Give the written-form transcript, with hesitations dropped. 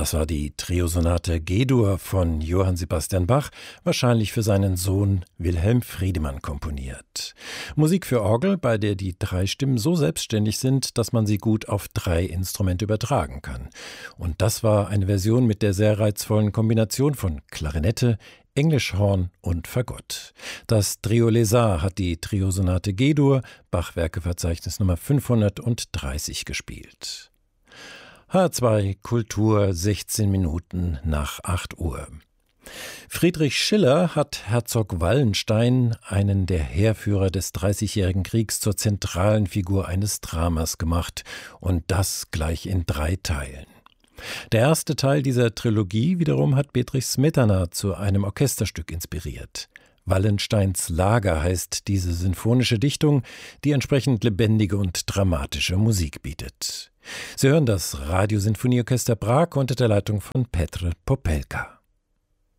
Das war die Triosonate G-Dur von Johann Sebastian Bach, wahrscheinlich für seinen Sohn Wilhelm Friedemann komponiert. Musik für Orgel, bei der die drei Stimmen so selbstständig sind, dass man sie gut auf 3 Instrumente übertragen kann. Und das war eine Version mit der sehr reizvollen Kombination von Klarinette, Englischhorn und Fagott. Das Trio Lézard hat die Triosonate G-Dur, Bach-Werkeverzeichnis Nummer 530 gespielt. H2 Kultur, 16 Minuten nach 8 Uhr. Friedrich Schiller hat Herzog Wallenstein, einen der Heerführer des Dreißigjährigen Kriegs, zur zentralen Figur eines Dramas gemacht, und das gleich in 3 Teilen. Der erste Teil dieser Trilogie wiederum hat Bedřich Smetana zu einem Orchesterstück inspiriert. Wallensteins Lager heißt diese sinfonische Dichtung, die entsprechend lebendige und dramatische Musik bietet. Sie hören das Radiosinfonieorchester Prag unter der Leitung von Petr Popelka.